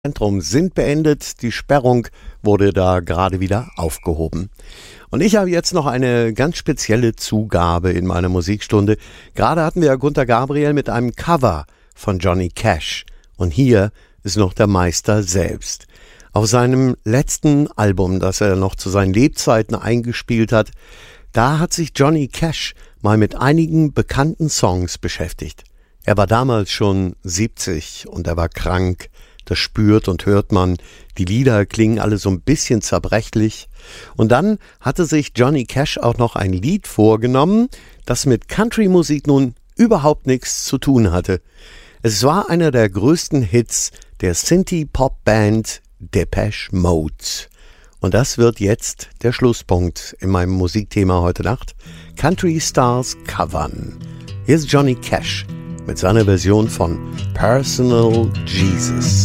Zentrum sind beendet. Die Sperrung wurde da gerade wieder aufgehoben. Und ich habe jetzt noch eine ganz spezielle Zugabe in meiner Musikstunde. Gerade hatten wir ja Gunter Gabriel mit einem Cover von Johnny Cash. Und hier ist noch der Meister selbst. Auf seinem letzten Album, das er noch zu seinen Lebzeiten eingespielt hat, da hat sich Johnny Cash mal mit einigen bekannten Songs beschäftigt. Er war damals schon 70 und er war krank. Das spürt und hört man. Die Lieder klingen alle so ein bisschen zerbrechlich. Und dann hatte sich Johnny Cash auch noch ein Lied vorgenommen, das mit Country-Musik nun überhaupt nichts zu tun hatte. Es war einer der größten Hits der Synthie-Pop-Band Depeche Mode. Und das wird jetzt der Schlusspunkt in meinem Musikthema heute Nacht. Country Stars covern. Hier ist Johnny Cash mit seiner Version von Personal Jesus.